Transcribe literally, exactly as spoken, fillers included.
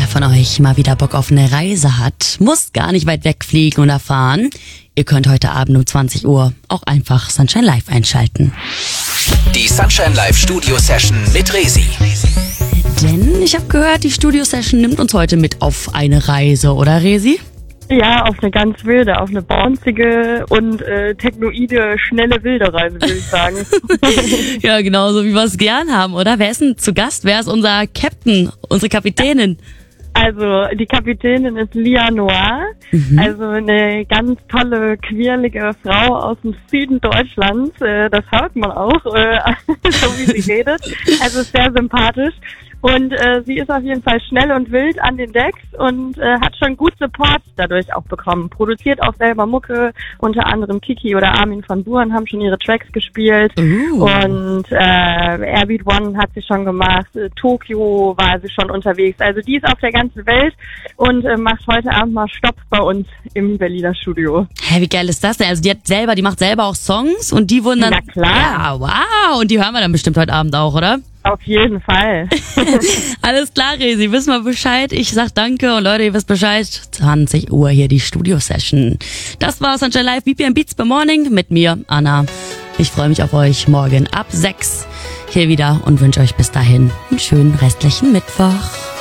von euch mal wieder Bock auf eine Reise hat, muss gar nicht weit wegfliegen oder fahren. Ihr könnt heute Abend um zwanzig Uhr auch einfach Sunshine Live einschalten. Die Sunshine Live Studio Session mit Resi. Denn ich habe gehört, die Studio Session nimmt uns heute mit auf eine Reise, oder Resi? Ja, auf eine ganz wilde, auf eine bounzige und äh, technoide, schnelle wilde Reise, würde ich sagen. Ja, genau, so wie wir es gern haben, oder? Wer ist denn zu Gast? Wer ist unser Captain, unsere Kapitänin? Also, die Kapitänin ist Lia Noir, mhm. also eine ganz tolle, quirlige Frau aus dem Süden Deutschlands. Äh, das hört man auch, äh, so wie sie redet. Also sehr sympathisch. Und äh, sie ist auf jeden Fall schnell und wild an den Decks und äh, hat schon gut Support dadurch auch bekommen. Produziert auch selber Mucke, unter anderem Kiki oder Armin van Buuren haben schon ihre Tracks gespielt. Uh. Und äh, Airbeat One hat sie schon gemacht, äh, Tokio war sie schon unterwegs. Also die ist auf der ganzen Welt und äh, macht heute Abend mal Stopp bei uns im Berliner Studio. Hä, wie geil ist das denn? Also die hat selber, die macht selber auch Songs und die wurden dann... Na klar. Ja, wow. Und die hören wir dann bestimmt heute Abend auch, oder? Auf jeden Fall. Alles klar, Resi, wissen wir Bescheid. Ich sag danke und Leute, ihr wisst Bescheid. zwanzig Uhr hier die Studio-Session. Das war Sunshine Live, B P M Beats by Morning mit mir, Anna. Ich freue mich auf euch morgen ab sechs hier wieder und wünsche euch bis dahin einen schönen restlichen Mittwoch.